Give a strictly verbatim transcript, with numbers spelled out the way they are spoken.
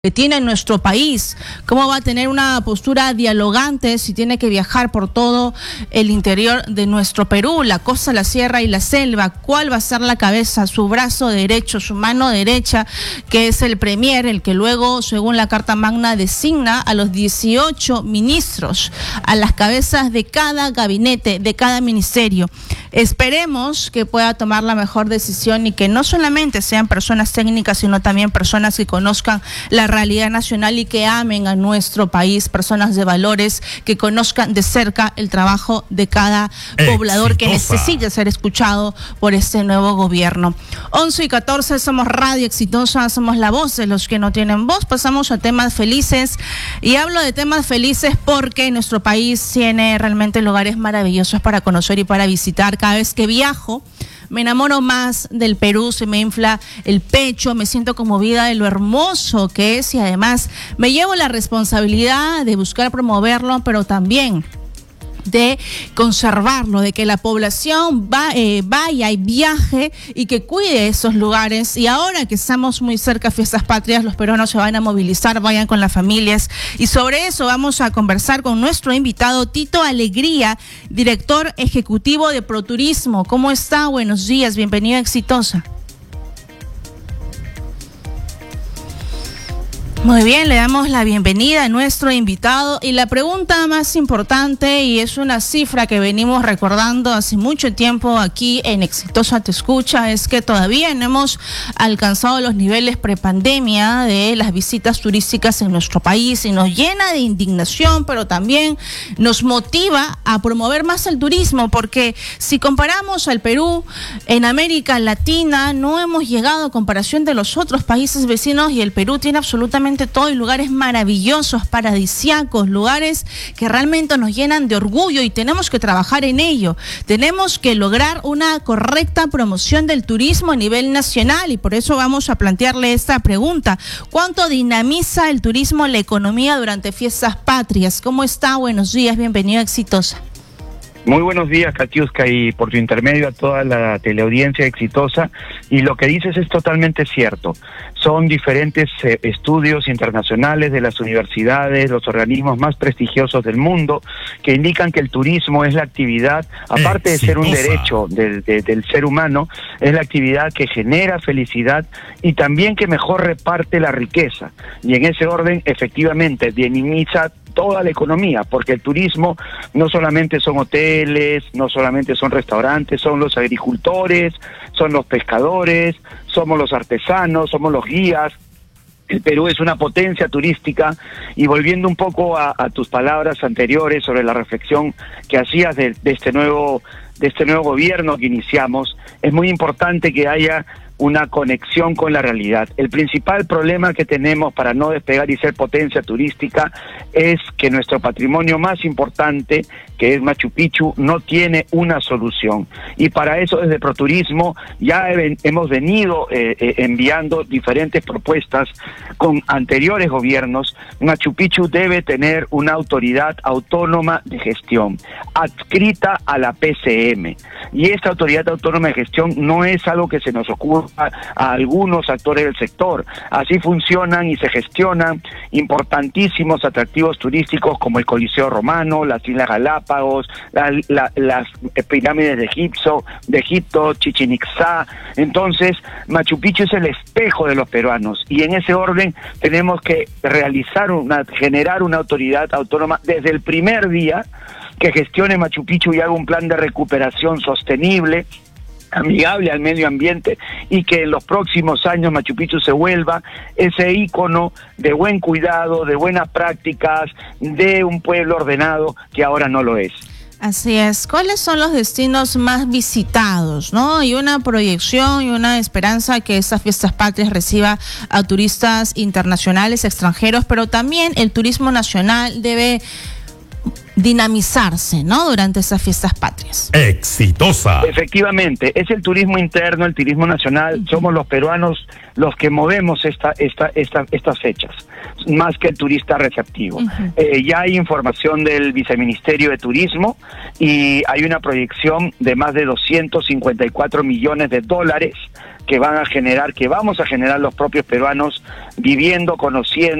que tiene en nuestro país, cómo va a tener una postura dialogante si tiene que viajar por todo el interior de nuestro Perú, la costa, la sierra y la selva, cuál va a ser la cabeza, su brazo derecho, su mano derecha, que es el premier, el que luego, según la Carta Magna, designa a los dieciocho ministros, a las cabezas de cada gabinete, de cada ministerio. Esperemos que pueda tomar la mejor decisión y que no solamente sean personas técnicas, sino también personas que conozcan la realidad nacional y que amen a nuestro país, personas de valores que conozcan de cerca el trabajo de cada poblador que necesita ser escuchado por este nuevo gobierno. once y catorce, somos Radio Exitosa, somos la voz de los que no tienen voz. Pasamos a temas felices y hablo de temas felices porque nuestro país tiene realmente lugares maravillosos para conocer y para visitar. Cada vez que viajo me enamoro más del Perú, se me infla el pecho, me siento conmovida de lo hermoso que es y además me llevo la responsabilidad de buscar promoverlo, pero también de conservarlo, de que la población va, eh, vaya y viaje y que cuide esos lugares. Y ahora que estamos muy cerca de Fiestas Patrias, los peruanos se van a movilizar, vayan con las familias. Y sobre eso vamos a conversar con nuestro invitado Tito Alegría, director ejecutivo de ProTurismo. ¿Cómo está? Buenos días, bienvenido a Exitosa. Muy bien, le damos la bienvenida a nuestro invitado y la pregunta más importante, y es una cifra que venimos recordando hace mucho tiempo aquí en Exitosa Te Escucha, es que todavía no hemos alcanzado los niveles prepandemia de las visitas turísticas en nuestro país y nos llena de indignación, pero también nos motiva a promover más el turismo, porque si comparamos al Perú en América Latina, no hemos llegado a comparación de los otros países vecinos y el Perú tiene absolutamente todo, y lugares maravillosos, paradisíacos, lugares que realmente nos llenan de orgullo y tenemos que trabajar en ello. Tenemos que lograr una correcta promoción del turismo a nivel nacional y por eso vamos a plantearle esta pregunta. ¿Cuánto dinamiza el turismo la economía durante Fiestas Patrias? ¿Cómo está? Buenos días, bienvenido a Exitosa. Muy buenos días, Katiuska, y por tu intermedio a toda la teleaudiencia Exitosa. Y lo que dices es totalmente cierto. Son diferentes eh, estudios internacionales de las universidades, los organismos más prestigiosos del mundo, que indican que el turismo es la actividad, aparte de ser un derecho del, de, del ser humano, es la actividad que genera felicidad y también que mejor reparte la riqueza. Y en ese orden, efectivamente, dinamiza toda la economía, porque el turismo no solamente son hoteles, no solamente son restaurantes, son los agricultores, son los pescadores, somos los artesanos, somos los guías. El Perú es una potencia turística y volviendo un poco a, a tus palabras anteriores sobre la reflexión que hacías de, de este nuevo de este nuevo gobierno que iniciamos, es muy importante que haya una conexión con la realidad. El principal problema que tenemos para no despegar y ser potencia turística es que nuestro patrimonio más importante, que es Machu Picchu, no tiene una solución. Y para eso desde ProTurismo ya he, hemos venido eh, eh, enviando diferentes propuestas con anteriores gobiernos. Machu Picchu debe tener una autoridad autónoma de gestión, adscrita a la P C M. Y esta autoridad autónoma de gestión no es algo que se nos ocurra a, a algunos actores del sector. Así funcionan y se gestionan importantísimos atractivos turísticos como el Coliseo Romano, las Islas Galápagos, la, la, las pirámides de Egipto, de Egipto, Chichén Itzá. Entonces, Machu Picchu es el espejo de los peruanos y en ese orden tenemos que realizar una, generar una autoridad autónoma desde el primer día que gestione Machu Picchu y haga un plan de recuperación sostenible, amigable al medio ambiente, y que en los próximos años Machu Picchu se vuelva ese ícono de buen cuidado, de buenas prácticas, de un pueblo ordenado que ahora no lo es. Así es. ¿Cuáles son los destinos más visitados, no? Y una proyección y una esperanza que estas Fiestas Patrias reciba a turistas internacionales, extranjeros, pero también el turismo nacional debe dinamizarse, ¿no? Durante esas fiestas patrias. Exitosa. Efectivamente, es el turismo interno, el turismo nacional. Uh-huh. Somos los peruanos los que movemos esta, esta, esta, estas fechas, más que el turista receptivo. Uh-huh. Eh, ya hay información del Viceministerio de Turismo y hay una proyección de más de doscientos cincuenta y cuatro millones de dólares que van a generar, que vamos a generar los propios peruanos viviendo, conociendo